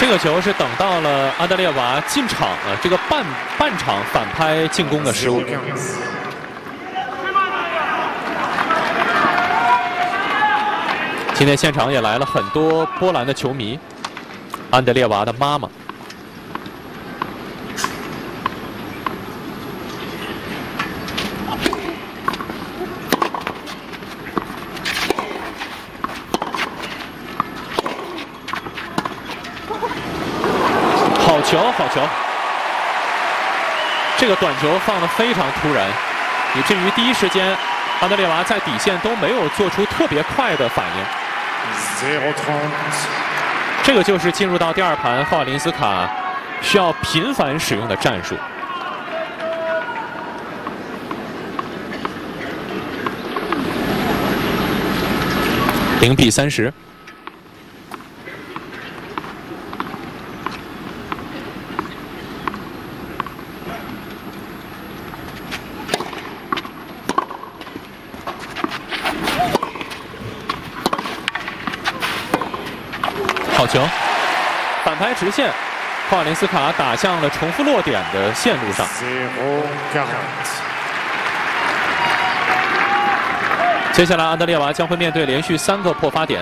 这个球是等到了安德烈娃进场这个半场反拍进攻的失误。今天现场也来了很多波兰的球迷，安德烈娃的妈妈。 好球，好球！这个短球放得非常突然，以至于第一时间安德烈娃在底线都没有做出特别快的反应。这个就是进入到第二盘，霍瓦林斯卡需要频繁使用的战术。0比30。 好球，反拍直线，霍瓦林斯卡打向了重复落点的线路上。接下来，安德烈娃将会面对连续3个破发点。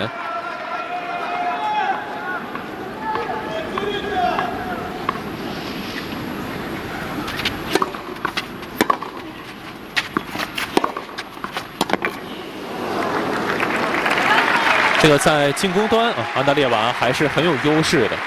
这个在进攻端安德烈娃还是很有优势的。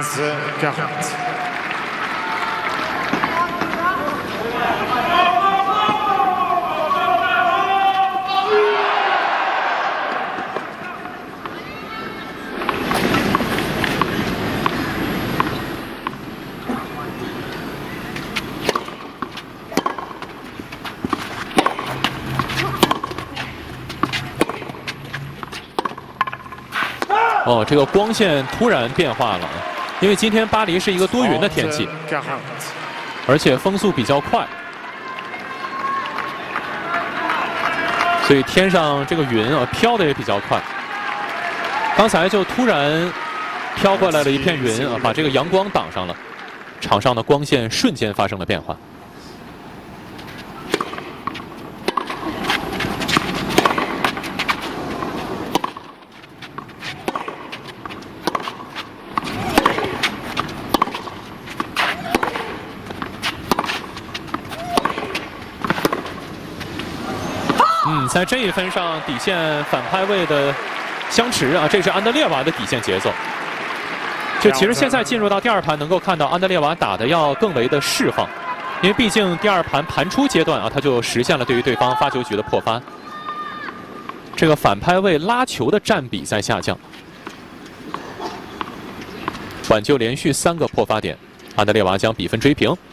这个光线突然变化了，因为今天巴黎是一个多云的天气，而且风速比较快，所以天上这个云飘的也比较快。刚才就突然飘过来了一片云把这个阳光挡上了，场上的光线瞬间发生了变化。 在这一分上，底线反拍位的相持这是安德烈娃的底线节奏。就其实现在进入到第二盘，能够看到安德烈娃打的要更为的释放，因为毕竟第二盘盘出阶段他就实现了对于对方发球局的破发。这个反拍位拉球的占比在下降，挽救连续3个破发点，安德烈娃将比分追平。